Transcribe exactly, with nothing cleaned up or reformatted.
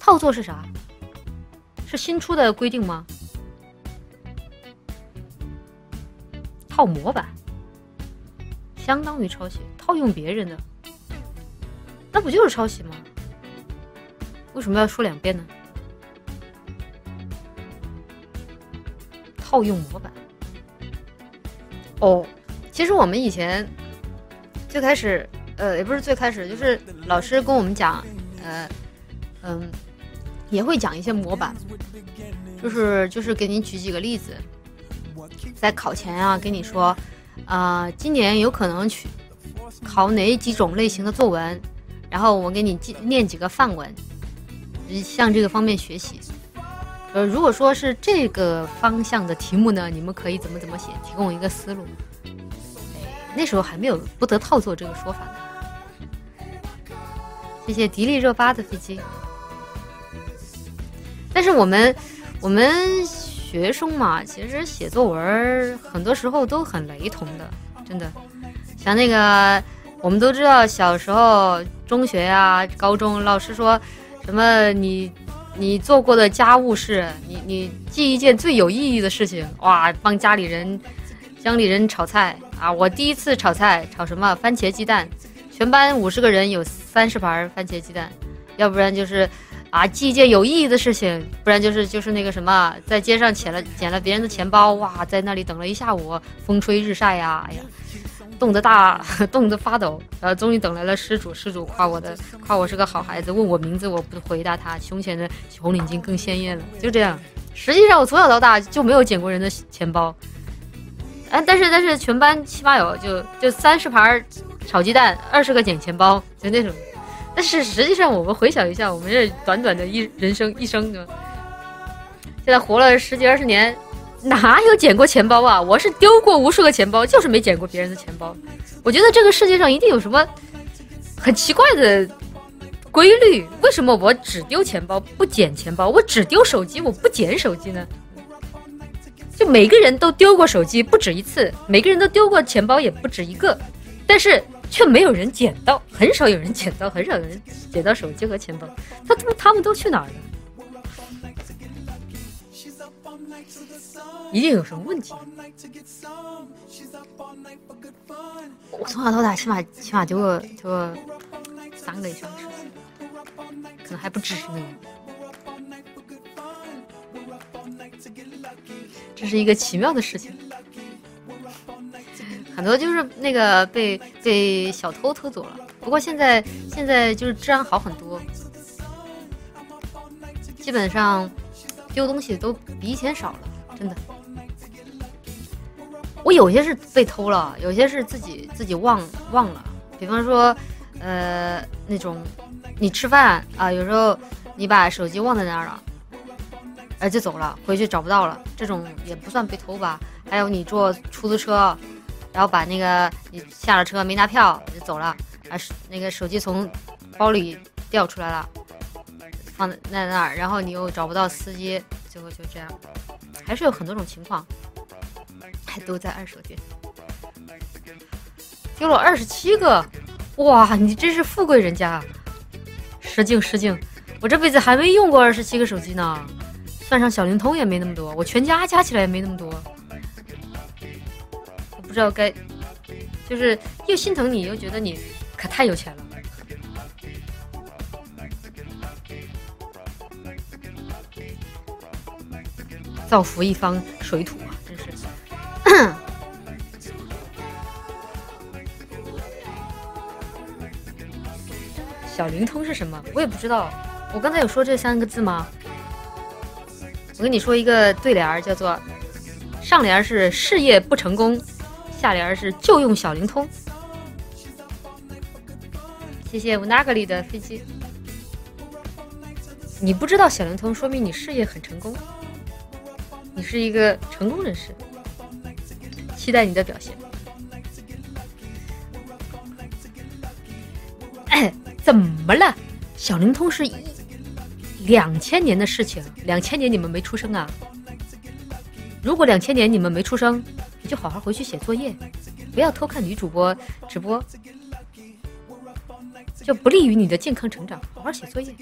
套作是啥？是新出的规定吗？套模板相当于抄袭，套用别人的，那不就是抄袭吗？为什么要说两遍呢？套用模板。哦，其实我们以前最开始，呃，也不是最开始，就是老师跟我们讲，呃，嗯，也会讲一些模板，就是就是给你举几个例子，在考前啊，跟你说，啊、呃，今年有可能去考哪几种类型的作文，然后我给你念几个范文，向这个方面学习。呃，如果说是这个方向的题目呢，你们可以怎么怎么写，提供一个思路。那时候还没有不得套作这个说法呢。谢谢迪丽热巴的飞机。但是我们我们学生嘛，其实写作文很多时候都很雷同的，真的。像那个我们都知道，小时候中学啊、高中，老师说什么你。你做过的家务事，你你记一件最有意义的事情，哇，帮家里人家里人炒菜啊！我第一次炒菜，炒什么番茄鸡蛋，全班五十个人有三十盘番茄鸡蛋，要不然就是啊记一件有意义的事情，不然就是就是那个什么，在街上捡了捡了别人的钱包，哇，在那里等了一下午，风吹日晒呀，哎呀。冻得大，冻得发抖，然后终于等来了失主，失主夸我的，夸我是个好孩子，问我名字，我不回答他，胸前的红领巾更鲜艳了，就这样。实际上我从小到大就没有捡过人的钱包，啊，但是但是全班起码有就就三十盘炒鸡蛋，二十个捡钱包，就那种。但是实际上我们回想一下，我们这短短的一人生一生呢，现在活了十几二十年。哪有捡过钱包啊？我是丢过无数个钱包，就是没捡过别人的钱包。我觉得这个世界上一定有什么很奇怪的规律，为什么我只丢钱包不捡钱包，我只丢手机我不捡手机呢？就每个人都丢过手机不止一次，每个人都丢过钱包也不止一个，但是却没有人捡到，很少有人捡到，很少有人捡到手机和钱包。他他们他们都去哪儿了？一定有什么问题。我从小到大起码起码丢过丢过三个以上的手机，可能还不止呢。这是一个奇妙的事情，很多就是那个被被小偷偷走了。不过现在现在就是治安好很多，基本上丢东西都比以前少了，真的。我有些是被偷了，有些是自己自己忘忘了。比方说，呃，那种你吃饭啊，有时候你把手机忘在那儿了，呃，就走了，回去找不到了，这种也不算被偷吧。还有你坐出租车，然后把那个你下了车没拿票就走了，啊，那个手机从包里掉出来了，放在那儿，然后你又找不到司机，最后就这样，还是有很多种情况。还都在二手店丢了二十七个，哇，你真是富贵人家，失敬失敬，我这辈子还没用过二十七个手机呢，算上小灵通也没那么多，我全家加起来也没那么多，我不知道该，就是又心疼你，又觉得你可太有钱了。造福一方水土啊，真是。小灵通是什么？我也不知道。我刚才有说这三个字吗？我跟你说一个对联，叫做上联是事业不成功，下联是就用小灵通。谢谢乌纳格里的飞机。你不知道小灵通，说明你事业很成功，你是一个成功人士。期待你的表现。哎，怎么了？小灵通是两千年的事情，两千年你们没出生啊？如果两千年你们没出生，你就好好回去写作业，不要偷看女主播直播，就不利于你的健康成长。好好写作业。